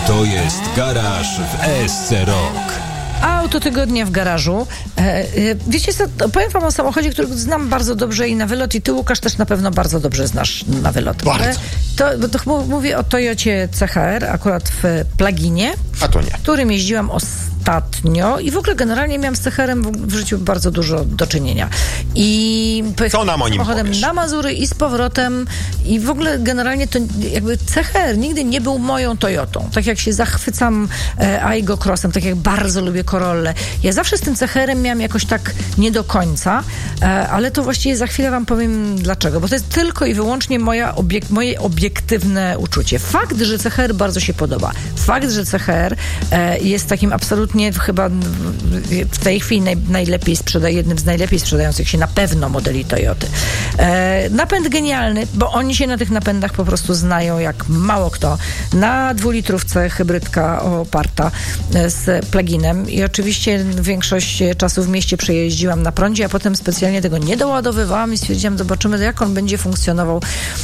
To jest Garaż w SC Rock. Auto tygodnia w garażu. Wiecie co, powiem wam o samochodzie, który znam bardzo dobrze i na wylot, i ty, Łukasz, też na pewno bardzo dobrze znasz na wylot. Bardzo. Mówię o Toyocie CHR, akurat w pluginie, A to nie. którym jeździłam ostatnio i w ogóle generalnie miałam z CHR-em w życiu bardzo dużo do czynienia. I Co nam o nim samochodem powiesz? na Mazury i z powrotem i w ogóle generalnie to jakby CHR nigdy nie był moją Toyotą. Tak jak się zachwycam Aygo Crossem, tak jak bardzo lubię Corollę. Ja zawsze z tym CHR-em miałam jakoś tak nie do końca, ale to właściwie za chwilę wam powiem dlaczego, bo to jest tylko i wyłącznie moje obiektywne uczucie. Fakt, że CHR bardzo się podoba. Fakt, że CHR jest takim absolutnie chyba w tej chwili jednym z najlepiej sprzedających się na pewno modeli Toyoty. Napęd genialny, bo oni się na tych napędach po prostu znają jak mało kto. Na 2-litrówce hybrydka oparta z pluginem i oczywiście większość czasu w mieście przejeździłam na prądzie, a potem specjalnie tego nie doładowywałam i stwierdziłam, zobaczymy jak on będzie funkcjonował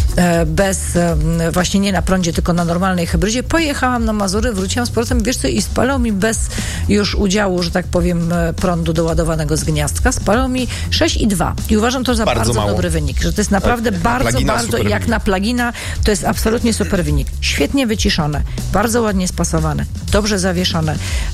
właśnie nie na prądzie, tylko na normalnej hybrydzie. Pojechałam na Mazury, wróciłam z powrotem, wiesz co, i spalał mi bez już udziału, że tak powiem, prądu doładowanego z gniazdka, spalał mi 6,2 i uważam to za bardzo dobry wynik, że to jest naprawdę bardzo, jak na plugina, to jest absolutnie super wynik. Świetnie wyciszone, bardzo ładnie spasowane, dobrze zawieszone.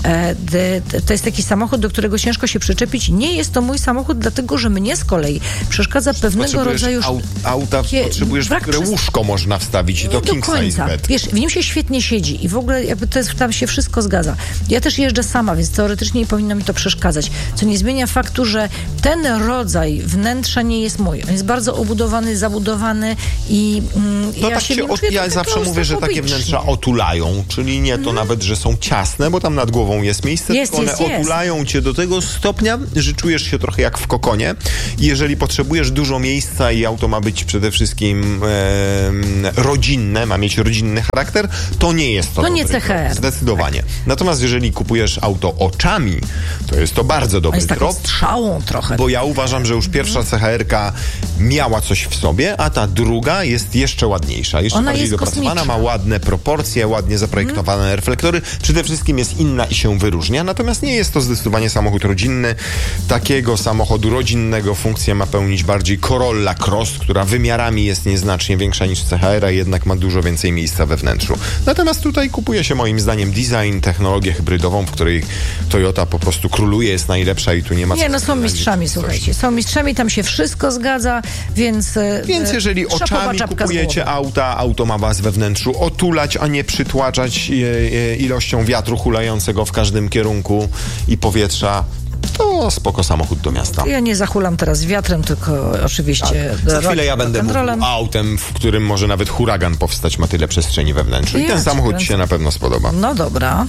To jest taki samochód, do którego ciężko się przyczepić. Nie jest to mój samochód, dlatego, że mnie z kolei przeszkadza pewnego rodzaju auta potrzebujesz, w które łóżko można wstawić i to king size bed. Wiesz, w nim się świetnie siedzi i w ogóle jakby to jest, tam się wszystko zgadza. Ja też jeżdżę sama, więc teoretycznie nie powinno mi to przeszkadzać. Co nie zmienia faktu, że ten rodzaj wnętrza nie jest mój. On jest bardzo obudowany, zabudowany i no ja tak się ja zawsze mówię, że takie wnętrza otulają, czyli nie to nawet, że są ciasne, bo tam nad głową jest miejsce, tylko one otulają cię do tego stopnia, że czujesz się trochę jak w kokonie i jeżeli potrzebujesz dużo miejsca i auto ma być przede wszystkim rodzinne, ma mieć rodzinny charakter, to nie jest to nie CHR. Zdecydowanie. Tak. Natomiast jeżeli kupujesz auto oczami, to jest to bardzo dobry jest taką strzałą trochę. Bo ja uważam, że już pierwsza CHR-ka miała coś w sobie, a ta druga jest jeszcze ładniejsza, jeszcze ona bardziej dopracowana, ma ładne proporcje, ładnie zaprojektowane reflektory. Przede wszystkim jest inna i się wyróżnia, natomiast nie jest to zdecydowanie samochód rodzinny. Takiego samochodu rodzinnego funkcję ma pełnić bardziej Corolla Cross, która wymiarami jest nieznacznie większa niż CHR, a jednak ma dużo więcej miejsca we wnętrzu. Natomiast tutaj kupuje się moim zdaniem design, technologię hybrydową, w której Toyota po prostu króluje, jest najlepsza i tu nie ma co... Nie, no są mistrzami, słuchajcie. Są mistrzami, tam się wszystko zgadza, więc jeżeli oczami kupujecie auto ma was we wnętrzu otulać, a nie przytłaczać ilością wiatru hulającego w każdym kierunku i powietrza, to spoko samochód do miasta. Ja nie zachulam teraz wiatrem, tylko oczywiście... Tak. Za chwilę ja będę mówił autem, w którym może nawet huragan powstać, ma tyle przestrzeni we wnętrzu. I ten samochód ci się na pewno spodoba. No dobra.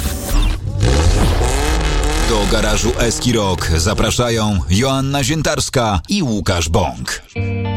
Do garażu SC Rock zapraszają Joanna Ziętarska i Łukasz Bąk.